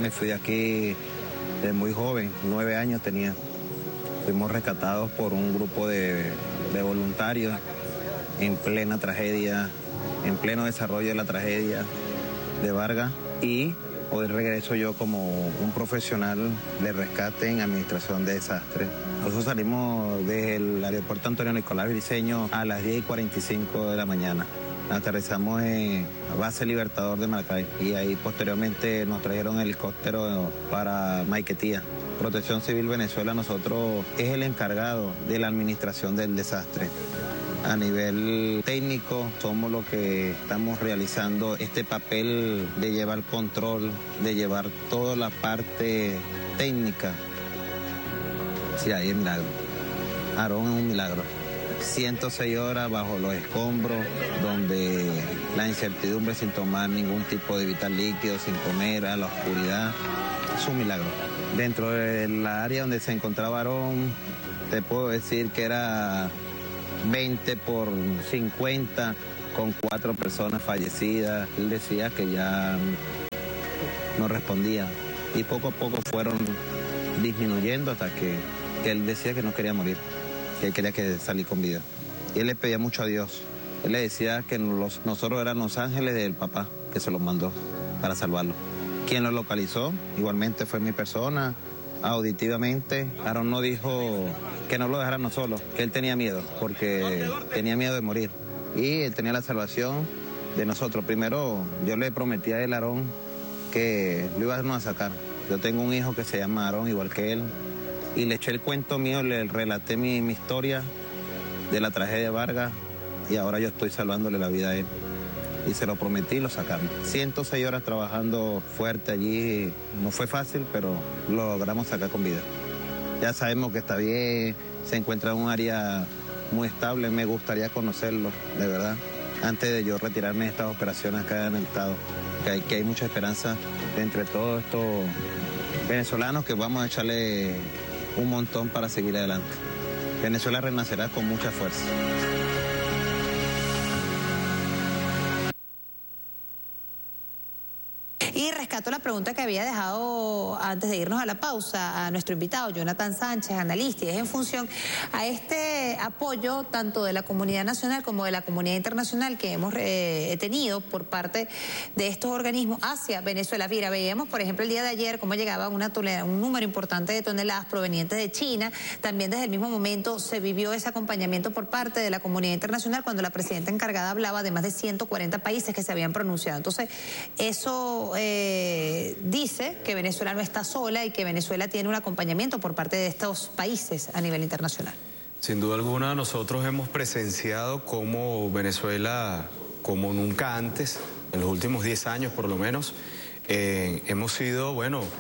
me fui de aquí de muy joven, 9 años tenía. Fuimos rescatados por un grupo de voluntarios en plena tragedia, en pleno desarrollo de la tragedia de Vargas, y hoy regreso yo como un profesional de rescate en administración de desastres. Nosotros salimos del aeropuerto Antonio Nicolás Briceño a las 10:45 de la mañana. Aterrizamos en base Libertador de Maracay y ahí posteriormente nos trajeron helicóptero para Maiquetía. Protección Civil Venezuela nosotros es el encargado de la administración del desastre. A nivel técnico somos los que estamos realizando este papel de llevar control, de llevar toda la parte técnica. Sí, ahí es milagro. Aarón es un milagro. 106 horas bajo los escombros, donde la incertidumbre sin tomar ningún tipo de vital líquido, sin comer, a la oscuridad, es un milagro. Dentro de la área donde se encontraba Aarón, te puedo decir que era 20 por 50, con 4 personas fallecidas. Él decía que ya no respondía y poco a poco fueron disminuyendo hasta que él decía que no quería morir, que él quería salir con vida. Y él le pedía mucho a Dios. Él le decía que nosotros eran los ángeles del papá que se los mandó para salvarlo. Quien lo localizó igualmente fue mi persona, auditivamente. Aarón no dijo que no lo dejáramos solo, que él tenía miedo, porque tenía miedo de morir. Y él tenía la salvación de nosotros. Primero, yo le prometí a él, Aarón, que lo íbamos a sacar. Yo tengo un hijo que se llama Aarón, igual que él, y le eché el cuento mío, le relaté mi historia de la tragedia de Vargas, y ahora yo estoy salvándole la vida a él. Y se lo prometí y lo sacamos. 106 horas trabajando fuerte allí, no fue fácil, pero lo logramos sacar con vida. Ya sabemos que está bien, se encuentra en un área muy estable, me gustaría conocerlo, de verdad, antes de yo retirarme de estas operaciones acá en el estado, que hay mucha esperanza entre todos estos venezolanos que vamos a echarle un montón para seguir adelante. Venezuela renacerá con mucha fuerza. Y rescato la pregunta que había dejado antes de irnos a la pausa a nuestro invitado, Jonathan Sánchez, analista, y es en función a este apoyo tanto de la comunidad nacional como de la comunidad internacional que hemos tenido por parte de estos organismos hacia Venezuela. Mira, veíamos, por ejemplo, el día de ayer cómo llegaba un número importante de toneladas provenientes de China. También desde el mismo momento se vivió ese acompañamiento por parte de la comunidad internacional cuando la presidenta encargada hablaba de más de 140 países que se habían pronunciado. Entonces, eso dice que Venezuela no está sola y que Venezuela tiene un acompañamiento por parte de estos países a nivel internacional. Sin duda alguna, nosotros hemos presenciado cómo Venezuela, como nunca antes, en los últimos 10 años por lo menos, hemos sido,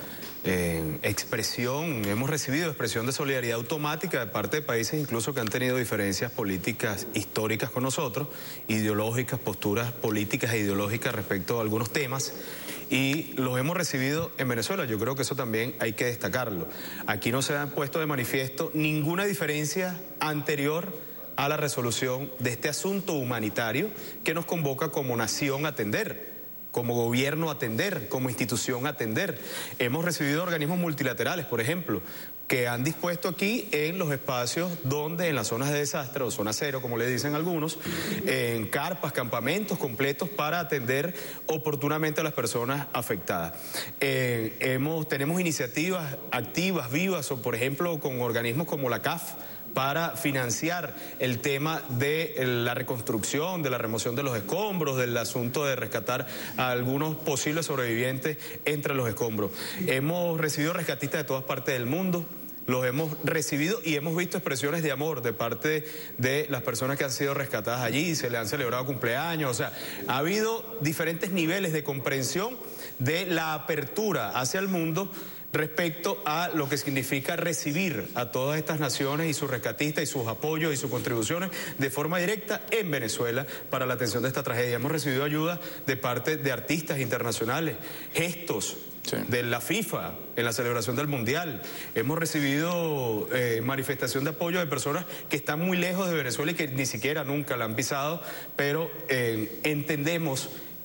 hemos recibido expresión de solidaridad automática de parte de países incluso que han tenido diferencias políticas históricas con nosotros, ideológicas, posturas políticas e ideológicas respecto a algunos temas, y los hemos recibido en Venezuela. Yo creo que eso también hay que destacarlo. Aquí no se ha puesto de manifiesto ninguna diferencia anterior a la resolución de este asunto humanitario que nos convoca como nación a atender, como gobierno a atender, como institución a atender. Hemos recibido organismos multilaterales, por ejemplo, que han dispuesto aquí en los espacios donde, en las zonas de desastre o zona cero, como le dicen algunos, en carpas, campamentos completos para atender oportunamente a las personas afectadas. Tenemos iniciativas activas, vivas, o por ejemplo con organismos como la CAF, para financiar el tema de la reconstrucción, de la remoción de los escombros, del asunto de rescatar a algunos posibles sobrevivientes entre los escombros. Hemos recibido rescatistas de todas partes del mundo, los hemos recibido y hemos visto expresiones de amor de parte de las personas que han sido rescatadas allí, se le han celebrado cumpleaños, o sea, ha habido diferentes niveles de comprensión de la apertura hacia el mundo respecto a lo que significa recibir a todas estas naciones y sus rescatistas y sus apoyos y sus contribuciones de forma directa en Venezuela para la atención de esta tragedia. Hemos recibido ayuda de parte de artistas internacionales, gestos de la FIFA en la celebración del Mundial. Hemos recibido manifestación de apoyo de personas que están muy lejos de Venezuela y que ni siquiera nunca la han pisado, pero entendemos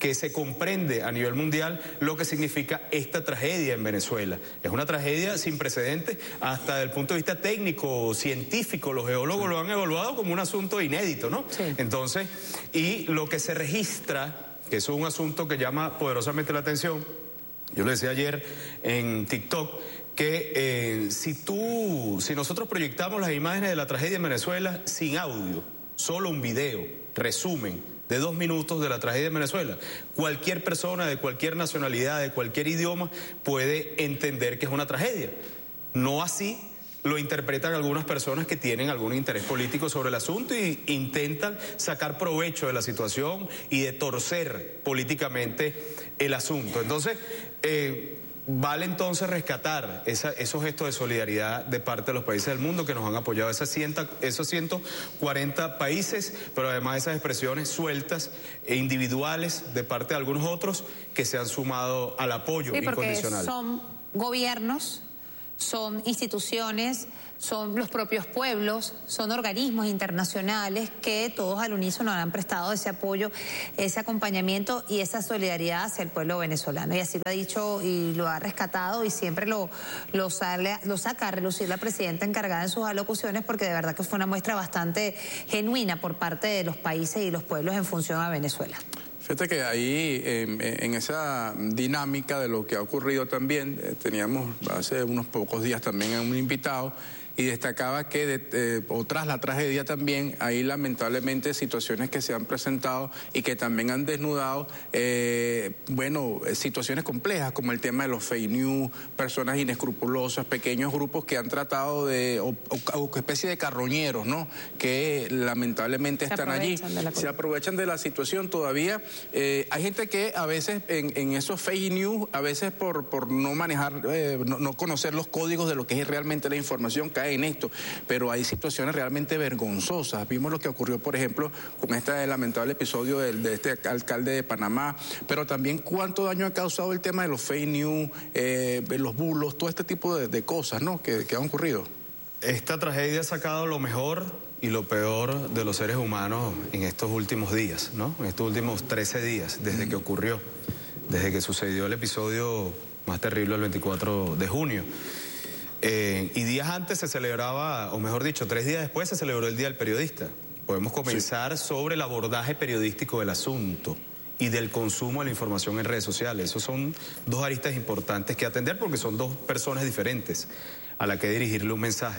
que se comprende a nivel mundial lo que significa esta tragedia en Venezuela. Es una tragedia sin precedentes hasta desde el punto de vista técnico, científico. Los geólogos lo han evaluado como un asunto inédito, ¿no? Sí. Entonces, y lo que se registra, que eso es un asunto que llama poderosamente la atención, yo le decía ayer en TikTok, que si nosotros proyectamos las imágenes de la tragedia en Venezuela sin audio, solo un video, resumen de 2 minutos de la tragedia en Venezuela, cualquier persona de cualquier nacionalidad, de cualquier idioma, puede entender que es una tragedia. No así lo interpretan algunas personas que tienen algún interés político sobre el asunto y intentan sacar provecho de la situación y de torcer políticamente el asunto. Entonces, vale entonces rescatar esos gestos de solidaridad de parte de los países del mundo que nos han apoyado, esos 140 países, pero además esas expresiones sueltas e individuales de parte de algunos otros que se han sumado al apoyo incondicional. Son gobiernos, son instituciones, son los propios pueblos, son organismos internacionales que todos al unísono han prestado ese apoyo, ese acompañamiento y esa solidaridad hacia el pueblo venezolano. Y así lo ha dicho y lo ha rescatado y siempre lo saca a relucir la presidenta encargada en sus alocuciones, porque de verdad que fue una muestra bastante genuina por parte de los países y los pueblos en función a Venezuela. Fíjate que ahí, en esa dinámica de lo que ha ocurrido también, teníamos hace unos pocos días también a un invitado y destacaba que tras la tragedia también hay lamentablemente situaciones que se han presentado y que también han desnudado, situaciones complejas como el tema de los fake news, personas inescrupulosas, pequeños grupos que han tratado o especie de carroñeros, ¿no? Que lamentablemente están allí, se aprovechan de la situación todavía. Hay gente que a veces en esos fake news, a veces por no manejar, no conocer los códigos de lo que es realmente la información, en esto, pero hay situaciones realmente vergonzosas. Vimos lo que ocurrió, por ejemplo, con este lamentable episodio de este alcalde de Panamá, pero también cuánto daño ha causado el tema de los fake news, los bulos, todo este tipo de cosas, ¿no? que han ocurrido. Esta tragedia ha sacado lo mejor y lo peor de los seres humanos en estos últimos días, ¿no? En estos últimos 13 días, desde que ocurrió, desde que sucedió el episodio más terrible el 24 de junio. Y días antes se celebraba, o mejor dicho, 3 días después se celebró el Día del Periodista. Podemos comenzar sobre el abordaje periodístico del asunto y del consumo de la información en redes sociales. Esos son 2 aristas importantes que atender porque son 2 personas diferentes a las que dirigirle un mensaje.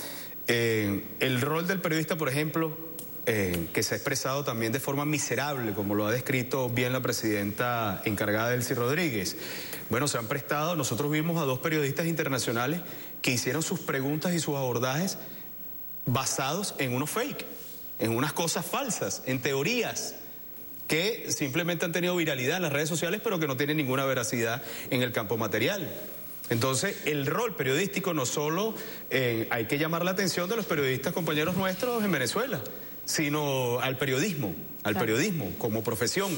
El rol del periodista, por ejemplo, que se ha expresado también de forma miserable, como lo ha descrito bien la presidenta encargada, Delcy Rodríguez. Bueno, se han prestado, nosotros vimos a 2 periodistas internacionales que hicieron sus preguntas y sus abordajes basados en unos fake, en unas cosas falsas, en teorías que simplemente han tenido viralidad en las redes sociales, pero que no tienen ninguna veracidad en el campo material. Entonces, el rol periodístico no solo hay que llamar la atención de los periodistas compañeros nuestros en Venezuela, sino al periodismo como profesión.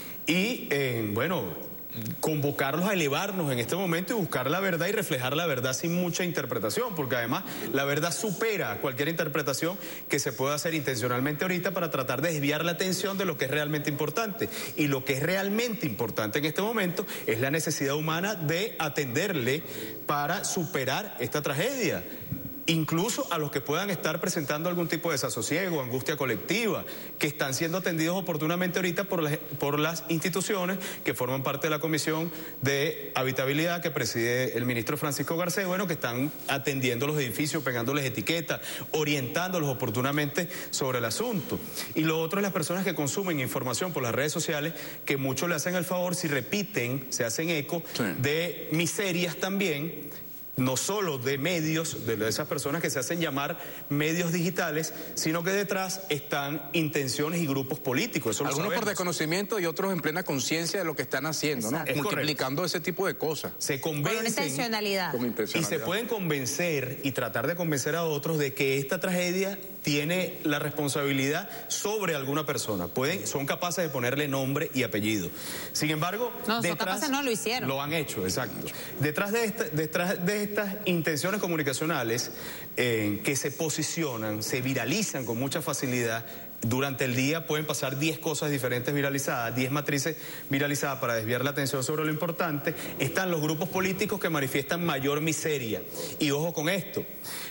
Y, convocarlos a elevarnos en este momento y buscar la verdad y reflejar la verdad sin mucha interpretación, porque además la verdad supera cualquier interpretación que se pueda hacer intencionalmente ahorita para tratar de desviar la atención de lo que es realmente importante. Y lo que es realmente importante en este momento es la necesidad humana de atenderle para superar esta tragedia. Incluso a los que puedan estar presentando algún tipo de desasosiego, angustia colectiva, que están siendo atendidos oportunamente ahorita por las instituciones que forman parte de la Comisión de Habitabilidad que preside el ministro Francisco Garcés, que están atendiendo los edificios, pegándoles etiquetas, orientándolos oportunamente sobre el asunto. Y lo otro es las personas que consumen información por las redes sociales, que muchos le hacen el favor si repiten, se hacen eco de miserias también, no solo de medios, de esas personas que se hacen llamar medios digitales, sino que detrás están intenciones y grupos políticos. Eso algunos por desconocimiento y otros en plena conciencia de lo que están haciendo, ¿no? Multiplicando ese tipo de cosas. Se convencen. Con intencionalidad. Y se pueden convencer y tratar de convencer a otros de que esta tragedia tiene la responsabilidad sobre alguna persona. Son capaces de ponerle nombre y apellido. Sin embargo, son capaces, no lo hicieron. Lo han hecho, exacto. Detrás de estas intenciones comunicacionales que se posicionan, se viralizan con mucha facilidad, Durante el día pueden pasar 10 cosas diferentes viralizadas, 10 matrices viralizadas para desviar la atención sobre lo importante. Están los grupos políticos que manifiestan mayor miseria. Y ojo con esto,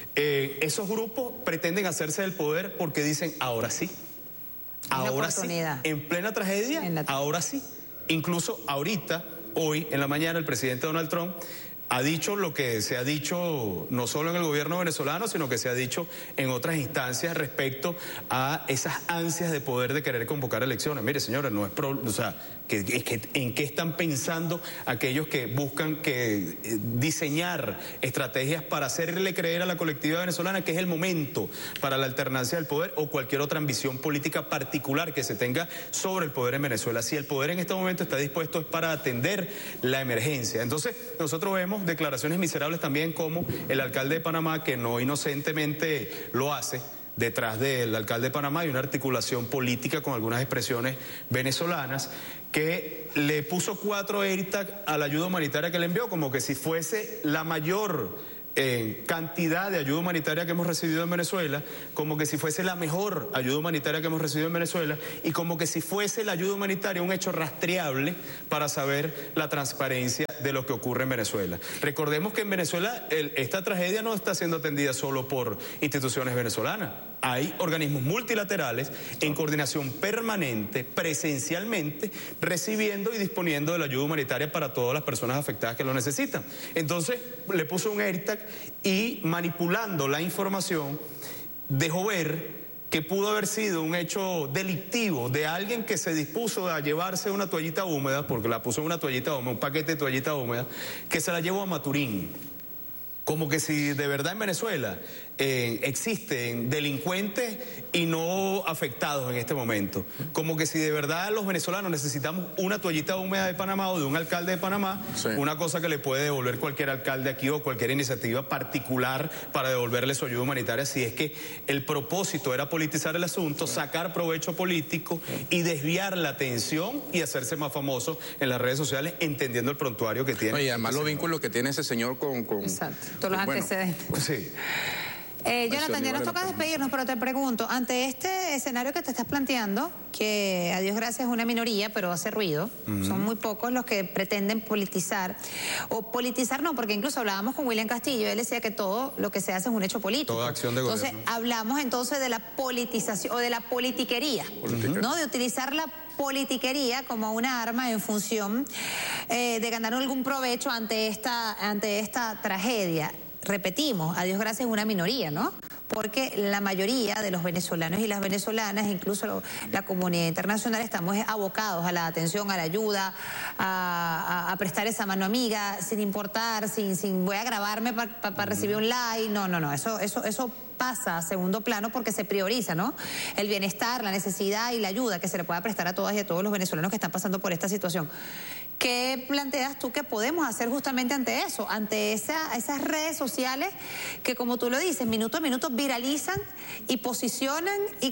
esos grupos pretenden hacerse del poder porque dicen, ahora sí, ahora sí, en plena tragedia, ahora sí. Incluso ahorita, hoy en la mañana, el presidente Donald Trump ha dicho lo que se ha dicho no solo en el gobierno venezolano, sino que se ha dicho en otras instancias respecto a esas ansias de poder de querer convocar elecciones. Mire, señores, no es o sea, ¿en qué están pensando aquellos que buscan diseñar estrategias para hacerle creer a la colectividad venezolana que es el momento para la alternancia del poder o cualquier otra ambición política particular que se tenga sobre el poder en Venezuela? Si el poder en este momento está dispuesto es para atender la emergencia. Entonces, nosotros vemos declaraciones miserables también como el alcalde de Panamá, que no inocentemente lo hace. Detrás del alcalde de Panamá hay una articulación política con algunas expresiones venezolanas, que le puso 4 AirTag a la ayuda humanitaria que le envió, como que si fuese la mayor cantidad de ayuda humanitaria que hemos recibido en Venezuela, como que si fuese la mejor ayuda humanitaria que hemos recibido en Venezuela, y como que si fuese la ayuda humanitaria un hecho rastreable para saber la transparencia de lo que ocurre en Venezuela. Recordemos que en Venezuela esta tragedia no está siendo atendida solo por instituciones venezolanas. Hay organismos multilaterales en coordinación permanente, presencialmente, recibiendo y disponiendo de la ayuda humanitaria para todas las personas afectadas que lo necesitan. Entonces, le puso un AirTag y, manipulando la información, dejó ver que pudo haber sido un hecho delictivo de alguien que se dispuso a llevarse una toallita húmeda, porque la puso en una toallita húmeda, un paquete de toallita húmeda, que se la llevó a Maturín. Como que si de verdad en Venezuela existen delincuentes y no afectados en este momento. Como que si de verdad los venezolanos necesitamos una toallita húmeda de Panamá o de un alcalde de Panamá, sí, una cosa que le puede devolver cualquier alcalde aquí o cualquier iniciativa particular para devolverle su ayuda humanitaria, si es que el propósito era politizar el asunto, sacar provecho político y desviar la atención y hacerse más famoso en las redes sociales, entendiendo el prontuario que tiene. Y además los vínculos que tiene ese señor con... Exacto, todos los antecedentes. Sí. Jonathan, ya nos toca despedirnos, pero te pregunto, ante este escenario que te estás planteando, que a Dios gracias es una minoría, pero hace ruido, son muy pocos los que pretenden politizar, o politizar no, porque incluso hablábamos con William Castillo, él decía que todo lo que se hace es un hecho político. Toda acción de gobierno. Entonces, hablamos entonces de la politización, o de la politiquería, ¿no? De utilizar la politiquería como una arma en función de ganar algún provecho ante esta tragedia. Repetimos, a Dios gracias es una minoría, ¿no? Porque la mayoría de los venezolanos y las venezolanas, incluso la comunidad internacional, estamos abocados a la atención, a la ayuda, a prestar esa mano amiga, sin importar, sin voy a grabarme para recibir un like. No, eso pasa a segundo plano porque se prioriza, ¿no? El bienestar, la necesidad y la ayuda que se le pueda prestar a todas y a todos los venezolanos que están pasando por esta situación. ¿Qué planteas tú que podemos hacer justamente ante eso? Ante esas redes sociales que, como tú lo dices, minuto a minuto viralizan y posicionan y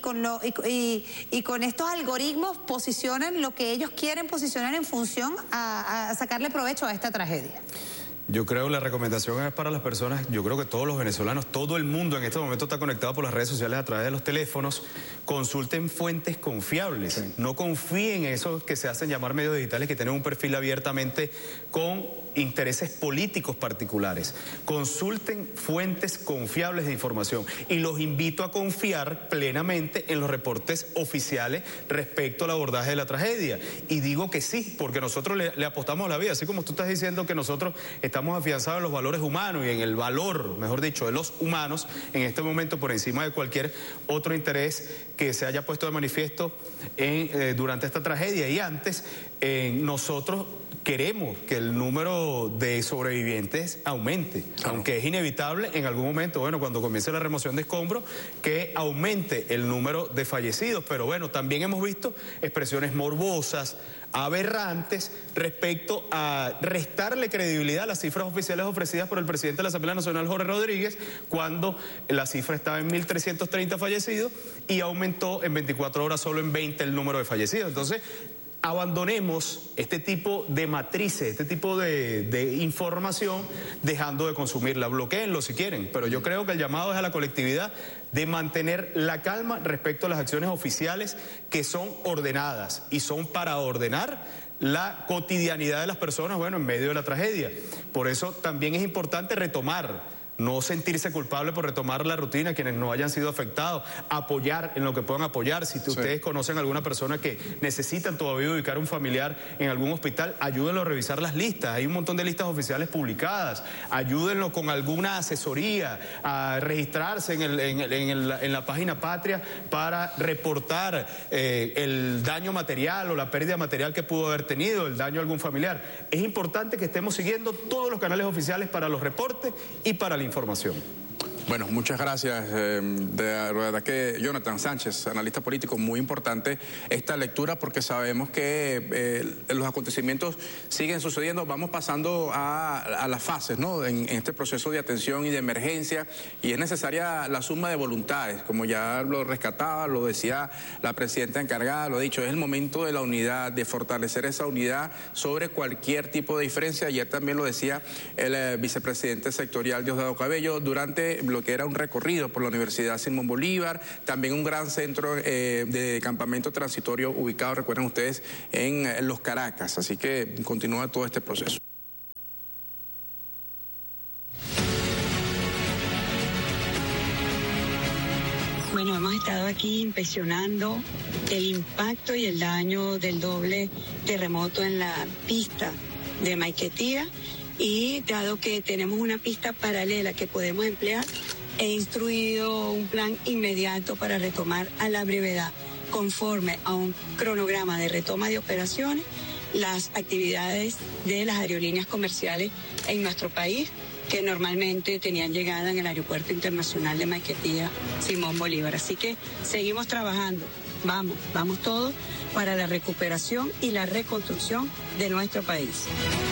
con estos algoritmos posicionan lo que ellos quieren posicionar en función a sacarle provecho a esta tragedia. Yo creo que la recomendación es para las personas, yo creo que todos los venezolanos, todo el mundo en este momento está conectado por las redes sociales a través de los teléfonos, consulten fuentes confiables, sí, no confíen en esos que se hacen llamar medios digitales que tienen un perfil abiertamente con intereses políticos particulares. Consulten fuentes confiables de información y los invito a confiar plenamente en los reportes oficiales respecto al abordaje de la tragedia. Y digo que sí, porque nosotros le apostamos a la vida, así como tú estás diciendo que nosotros estamos afianzados en los valores humanos y en el valor, mejor dicho, de los humanos en este momento por encima de cualquier otro interés que se haya puesto de manifiesto durante esta tragedia y antes. Nosotros queremos que el número de sobrevivientes aumente, aunque es inevitable en algún momento, bueno, cuando comience la remoción de escombros, que aumente el número de fallecidos. Pero bueno, también hemos visto expresiones morbosas, aberrantes, respecto a restarle credibilidad a las cifras oficiales ofrecidas por el presidente de la Asamblea Nacional, Jorge Rodríguez, cuando la cifra estaba en 1.330 fallecidos y aumentó en 24 horas solo en 20 el número de fallecidos. Entonces, abandonemos este tipo de matrices, este tipo de información, dejando de consumirla. Bloquéenlo si quieren, pero yo creo que el llamado es a la colectividad de mantener la calma respecto a las acciones oficiales que son ordenadas y son para ordenar la cotidianidad de las personas, bueno, en medio de la tragedia. Por eso también es importante retomar, no sentirse culpable por retomar la rutina, quienes no hayan sido afectados, apoyar en lo que puedan apoyar. Si ustedes conocen a alguna persona que necesitan todavía ubicar un familiar en algún hospital, ayúdenlo a revisar las listas. Hay un montón de listas oficiales publicadas. Ayúdenlo con alguna asesoría, a registrarse en la página Patria para reportar el daño material o la pérdida material que pudo haber tenido, el daño a algún familiar. Es importante que estemos siguiendo todos los canales oficiales para los reportes y para la información. Bueno, muchas gracias. De verdad que Jonathan Sánchez, analista político, muy importante esta lectura porque sabemos que los acontecimientos siguen sucediendo. Vamos pasando a las fases, ¿no? En este proceso de atención y de emergencia, y es necesaria la suma de voluntades, como ya lo rescataba, lo decía la presidenta encargada, lo ha dicho, es el momento de la unidad, de fortalecer esa unidad sobre cualquier tipo de diferencia. Ayer también lo decía el vicepresidente sectorial Diosdado Cabello durante lo que era un recorrido por la Universidad Simón Bolívar, también un gran centro de campamento transitorio ubicado, recuerden ustedes, en Los Caracas. Así que continúa todo este proceso. Bueno, hemos estado aquí inspeccionando el impacto y el daño del doble terremoto en la pista de Maiquetía, y dado que tenemos una pista paralela que podemos emplear, he instruido un plan inmediato para retomar a la brevedad, conforme a un cronograma de retoma de operaciones, las actividades de las aerolíneas comerciales en nuestro país, que normalmente tenían llegada en el Aeropuerto Internacional de Maiquetía Simón Bolívar. Así que seguimos trabajando, vamos todos para la recuperación y la reconstrucción de nuestro país.